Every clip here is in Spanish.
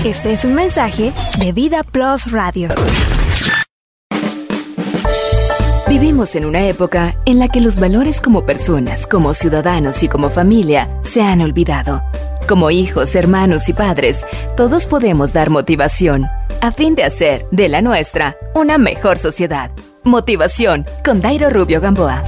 Este es un mensaje de Vida Plus Radio. Vivimos en una época en la que los valores como personas, como ciudadanos y como familia se han olvidado. Como hijos, hermanos y padres, todos podemos dar motivación a fin de hacer de la nuestra una mejor sociedad. Motivación con Dairo Rubio Gamboa.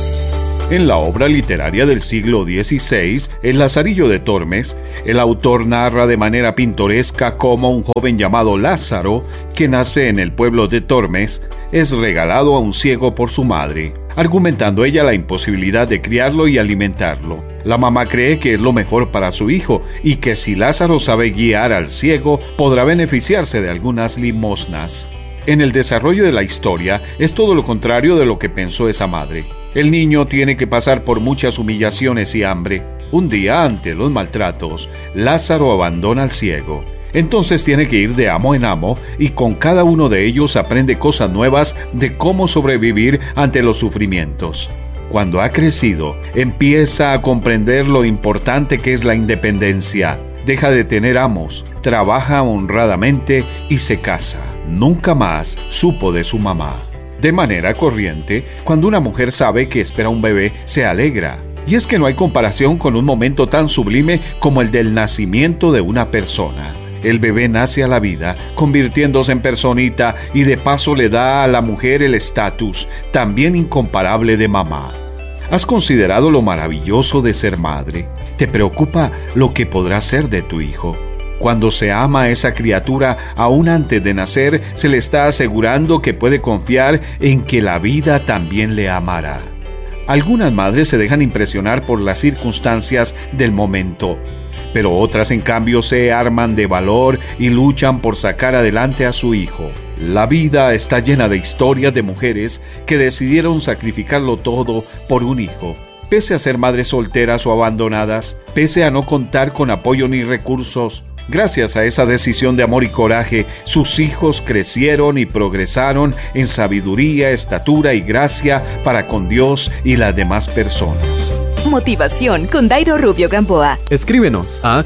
En la obra literaria del siglo XVI, El Lazarillo de Tormes, el autor narra de manera pintoresca cómo un joven llamado Lázaro, que nace en el pueblo de Tormes, es regalado a un ciego por su madre, argumentando ella la imposibilidad de criarlo y alimentarlo. La mamá cree que es lo mejor para su hijo y que si Lázaro sabe guiar al ciego, podrá beneficiarse de algunas limosnas. En el desarrollo de la historia es todo lo contrario de lo que pensó esa madre. El niño tiene que pasar por muchas humillaciones y hambre. Un día, ante los maltratos, Lázaro abandona al ciego. Entonces tiene que ir de amo en amo y con cada uno de ellos aprende cosas nuevas de cómo sobrevivir ante los sufrimientos. Cuando ha crecido, empieza a comprender lo importante que es la independencia. Deja de tener amos, trabaja honradamente y se casa. Nunca más supo de su mamá. De manera corriente, cuando una mujer sabe que espera un bebé, se alegra. Y es que no hay comparación con un momento tan sublime como el del nacimiento de una persona. El bebé nace a la vida, convirtiéndose en personita y de paso le da a la mujer el estatus, también incomparable de mamá. ¿Has considerado lo maravilloso de ser madre? ¿Te preocupa lo que podrá ser de tu hijo? Cuando se ama a esa criatura, aún antes de nacer, se le está asegurando que puede confiar en que la vida también le amará. Algunas madres se dejan impresionar por las circunstancias del momento, pero otras en cambio se arman de valor y luchan por sacar adelante a su hijo. La vida está llena de historias de mujeres que decidieron sacrificarlo todo por un hijo. Pese a ser madres solteras o abandonadas, pese a no contar con apoyo ni recursos, gracias a esa decisión de amor y coraje, sus hijos crecieron y progresaron en sabiduría, estatura y gracia para con Dios y las demás personas. Motivación con Dairo Rubio Gamboa. Escríbenos a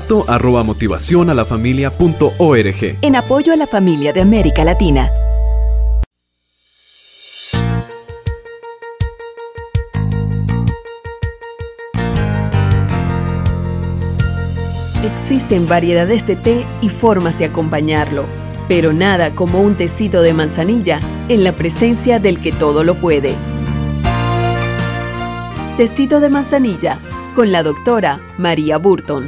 contacto@motivacionalafamilia.org. En apoyo a la familia de América Latina. Existen variedades de té y formas de acompañarlo, pero nada como un tecito de manzanilla en la presencia del que todo lo puede. Tecito de manzanilla con la doctora María Burton.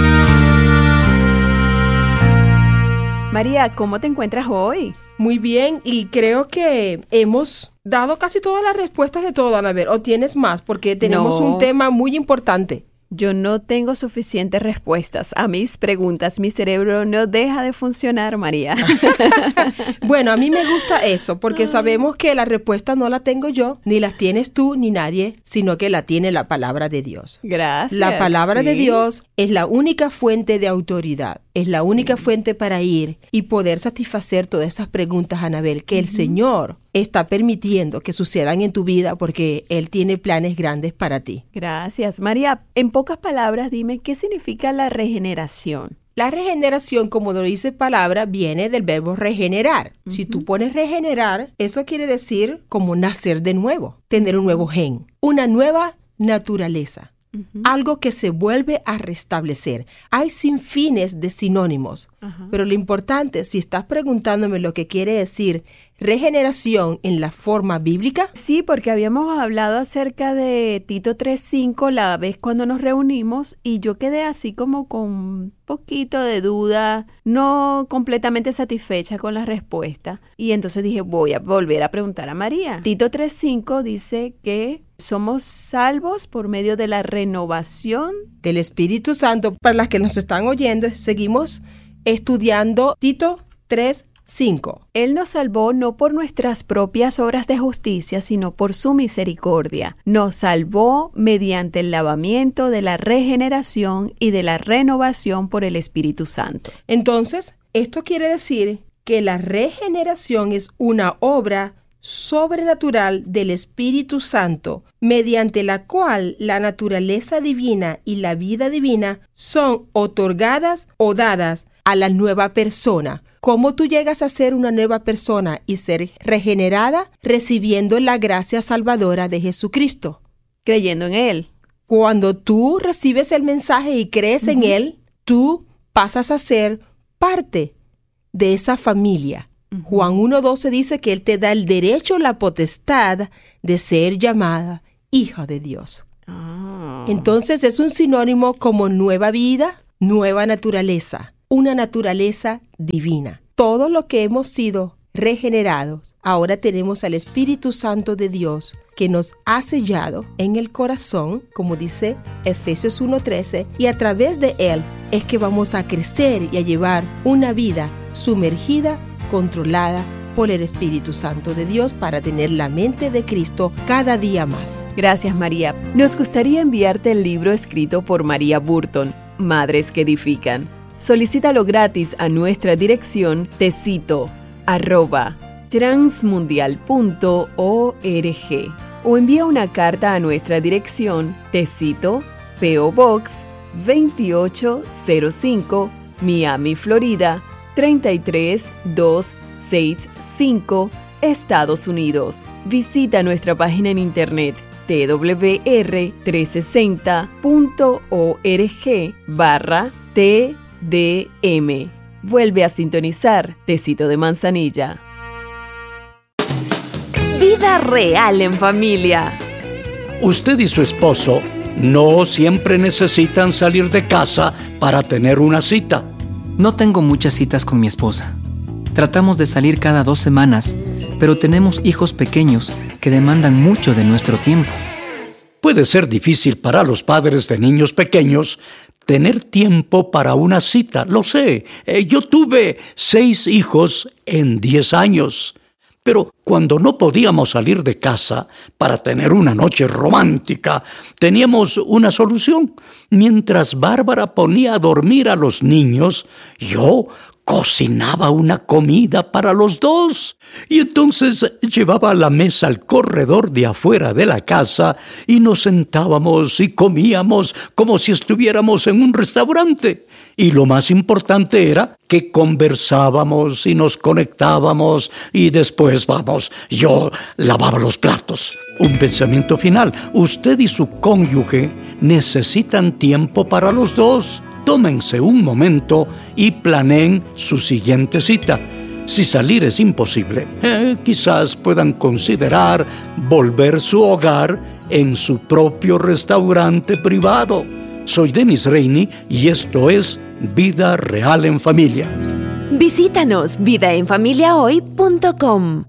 María, ¿cómo te encuentras hoy? Muy bien, y creo que hemos dado casi todas las respuestas de todo, Anabel. ¿O tienes más? Porque tenemos un tema muy importante. Yo no tengo suficientes respuestas a mis preguntas. Mi cerebro no deja de funcionar, María. Bueno, a mí me gusta eso, porque sabemos que la respuesta no la tengo yo, ni las tienes tú, ni nadie, sino que la tiene la palabra de Dios. Gracias. La palabra de Dios es la única fuente de autoridad, es la única fuente para ir y poder satisfacer todas esas preguntas, Anabel, que el Señor está permitiendo que sucedan en tu vida porque Él tiene planes grandes para ti. Gracias. María, en pocas palabras, dime, ¿qué significa la regeneración? La regeneración, como lo dice palabra, viene del verbo regenerar. Si tú pones regenerar, eso quiere decir como nacer de nuevo, tener un nuevo gen, una nueva naturaleza. Algo que se vuelve a restablecer. Hay sinfines de sinónimos, pero lo importante, si estás preguntándome lo que quiere decir regeneración en la forma bíblica. Sí, porque habíamos hablado acerca de Tito 3:5 la vez cuando nos reunimos y yo quedé así como con un poquito de duda, no completamente satisfecha con la respuesta. Y entonces dije, voy a volver a preguntar a María. Tito 3:5 dice que somos salvos por medio de la renovación del Espíritu Santo. Para las que nos están oyendo, seguimos estudiando Tito 3:5. Él nos salvó no por nuestras propias obras de justicia, sino por su misericordia. Nos salvó mediante el lavamiento de la regeneración y de la renovación por el Espíritu Santo. Entonces, esto quiere decir que la regeneración es una obra sobrenatural del Espíritu Santo, mediante la cual la naturaleza divina y la vida divina son otorgadas o dadas a la nueva persona. ¿Cómo tú llegas a ser una nueva persona y ser regenerada? Recibiendo la gracia salvadora de Jesucristo. Creyendo en Él. Cuando tú recibes el mensaje y crees en Él, tú pasas a ser parte de esa familia. Juan 1:12 dice que Él te da el derecho, la potestad de ser llamada hija de Dios. Entonces es un sinónimo como nueva vida, nueva naturaleza, una naturaleza divina. Todo lo que hemos sido regenerados, ahora tenemos al Espíritu Santo de Dios que nos ha sellado en el corazón, como dice Efesios 1:13, y a través de Él es que vamos a crecer y a llevar una vida sumergida, controlada por el Espíritu Santo de Dios para tener la mente de Cristo cada día más. Gracias, María. Nos gustaría enviarte el libro escrito por María Burton, Madres que Edifican. Solicítalo gratis a nuestra dirección tecito@transmundial.org o envía una carta a nuestra dirección Tecito, P.O. Box 2805, Miami, Florida 33265, Estados Unidos. Visita nuestra página en internet twr360.org/TDM. Vuelve a sintonizar Tecito de Manzanilla. Vida real en familia. Usted y su esposo no siempre necesitan salir de casa para tener una cita. No tengo muchas citas con mi esposa. Tratamos de salir cada 2 semanas, pero tenemos hijos pequeños que demandan mucho de nuestro tiempo. Puede ser difícil para los padres de niños pequeños tener tiempo para una cita. Lo sé, yo tuve 6 hijos en 10 años. Pero cuando no podíamos salir de casa para tener una noche romántica, teníamos una solución. Mientras Bárbara ponía a dormir a los niños, yo cocinaba una comida para los dos. Y entonces llevaba la mesa al corredor de afuera de la casa y nos sentábamos y comíamos como si estuviéramos en un restaurante. Y lo más importante era que conversábamos y nos conectábamos y después, yo lavaba los platos. Un pensamiento final. Usted y su cónyuge necesitan tiempo para los dos. Tómense un momento y planeen su siguiente cita. Si salir es imposible, quizás puedan considerar volver su hogar en su propio restaurante privado. Soy Dennis Rainey y esto es Vida Real en Familia. Visítanos vidaenfamiliahoy.com.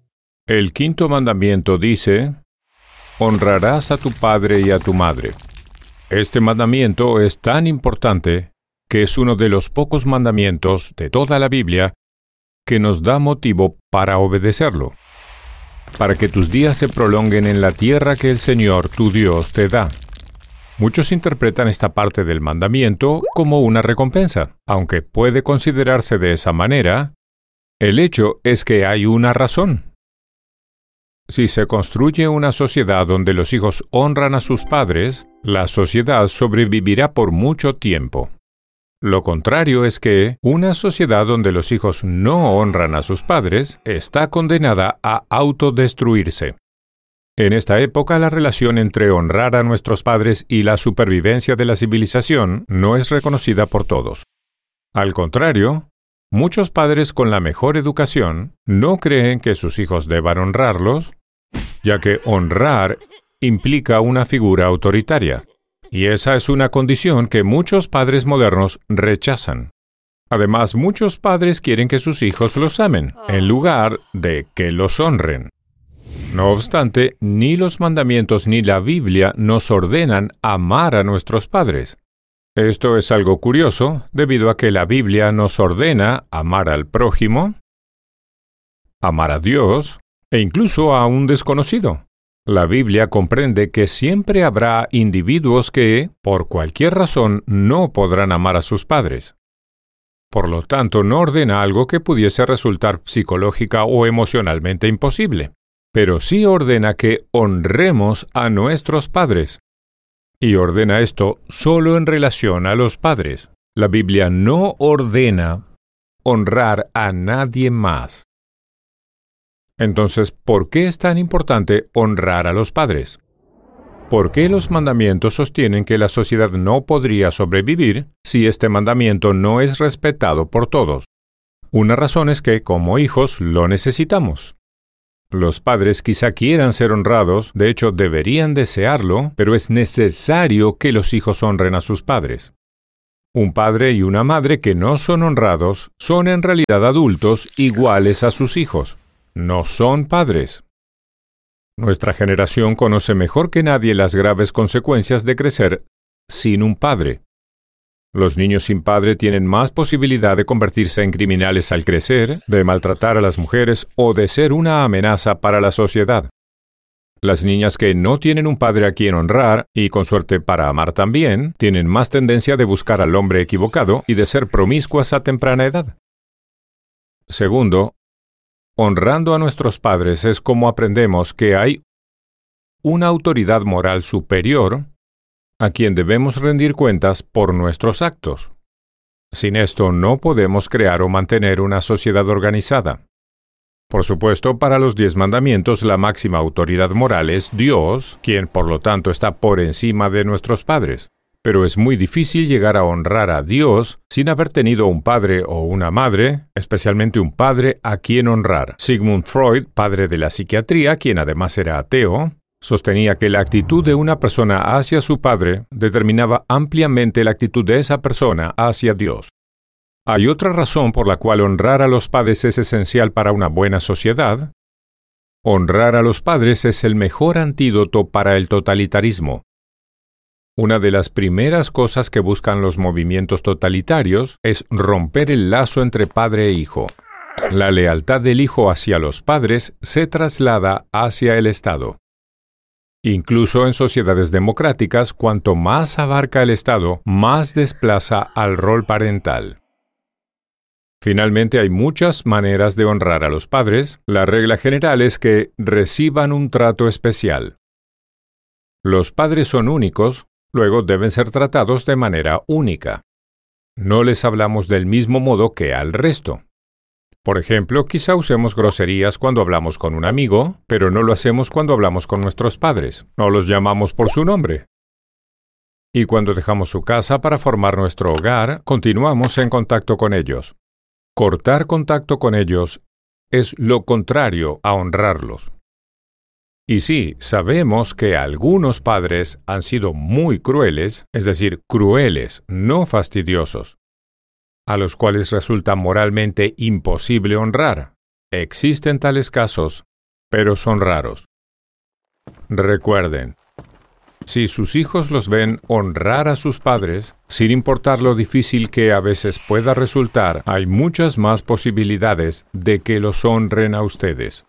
El 5º mandamiento dice: honrarás a tu padre y a tu madre. Este mandamiento es tan importante que es uno de los pocos mandamientos de toda la Biblia que nos da motivo para obedecerlo, para que tus días se prolonguen en la tierra que el Señor tu Dios te da. Muchos interpretan esta parte del mandamiento como una recompensa. Aunque puede considerarse de esa manera, el hecho es que hay una razón. Si se construye una sociedad donde los hijos honran a sus padres, la sociedad sobrevivirá por mucho tiempo. Lo contrario es que una sociedad donde los hijos no honran a sus padres está condenada a autodestruirse. En esta época, la relación entre honrar a nuestros padres y la supervivencia de la civilización no es reconocida por todos. Al contrario, muchos padres con la mejor educación no creen que sus hijos deban honrarlos, ya que honrar implica una figura autoritaria, y esa es una condición que muchos padres modernos rechazan. Además, muchos padres quieren que sus hijos los amen, en lugar de que los honren. No obstante, ni los mandamientos ni la Biblia nos ordenan amar a nuestros padres. Esto es algo curioso, debido a que la Biblia nos ordena amar al prójimo, amar a Dios, e incluso a un desconocido. La Biblia comprende que siempre habrá individuos que, por cualquier razón, no podrán amar a sus padres. Por lo tanto, no ordena algo que pudiese resultar psicológica o emocionalmente imposible. pero sí ordena que honremos a nuestros padres. Y ordena esto solo en relación a los padres. La Biblia no ordena honrar a nadie más. Entonces, ¿por qué es tan importante honrar a los padres? ¿Por qué los mandamientos sostienen que la sociedad no podría sobrevivir si este mandamiento no es respetado por todos? Una razón es que, como hijos, lo necesitamos. Los padres quizá quieran ser honrados, de hecho deberían desearlo, pero es necesario que los hijos honren a sus padres. Un padre y una madre que no son honrados son en realidad adultos iguales a sus hijos. No son padres. Nuestra generación conoce mejor que nadie las graves consecuencias de crecer sin un padre. Los niños sin padre tienen más posibilidad de convertirse en criminales al crecer, de maltratar a las mujeres o de ser una amenaza para la sociedad. Las niñas que no tienen un padre a quien honrar, y con suerte para amar también, tienen más tendencia de buscar al hombre equivocado y de ser promiscuas a temprana edad. Segundo, honrando a nuestros padres es como aprendemos que hay una autoridad moral superior a quien debemos rendir cuentas por nuestros actos. Sin esto no podemos crear o mantener una sociedad organizada. Por supuesto, para los 10 mandamientos la máxima autoridad moral es Dios, quien por lo tanto está por encima de nuestros padres. Pero es muy difícil llegar a honrar a Dios sin haber tenido un padre o una madre, especialmente un padre a quien honrar. Sigmund Freud, padre de la psiquiatría, quien además era ateo, sostenía que la actitud de una persona hacia su padre determinaba ampliamente la actitud de esa persona hacia Dios. Hay otra razón por la cual honrar a los padres es esencial para una buena sociedad. Honrar a los padres es el mejor antídoto para el totalitarismo. Una de las primeras cosas que buscan los movimientos totalitarios es romper el lazo entre padre e hijo. La lealtad del hijo hacia los padres se traslada hacia el Estado. Incluso en sociedades democráticas, cuanto más abarca el Estado, más desplaza al rol parental. Finalmente, hay muchas maneras de honrar a los padres. La regla general es que reciban un trato especial. Los padres son únicos, luego deben ser tratados de manera única. No les hablamos del mismo modo que al resto. Por ejemplo, quizá usemos groserías cuando hablamos con un amigo, pero no lo hacemos cuando hablamos con nuestros padres. No los llamamos por su nombre. Y cuando dejamos su casa para formar nuestro hogar, continuamos en contacto con ellos. Cortar contacto con ellos es lo contrario a honrarlos. Y sí, sabemos que algunos padres han sido muy crueles, es decir, crueles, no fastidiosos, a los cuales resulta moralmente imposible honrar. Existen tales casos, pero son raros. Recuerden, si sus hijos los ven honrar a sus padres, sin importar lo difícil que a veces pueda resultar, hay muchas más posibilidades de que los honren a ustedes.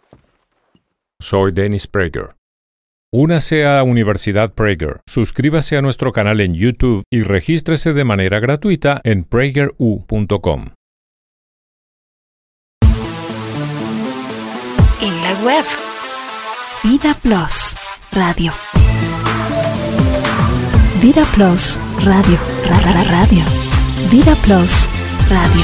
Soy Dennis Prager. Únase a Universidad Prager, suscríbase a nuestro canal en YouTube y regístrese de manera gratuita en prageru.com. En la web, Vida Plus Radio. Vida Plus Radio. Radio. Vida Plus Radio.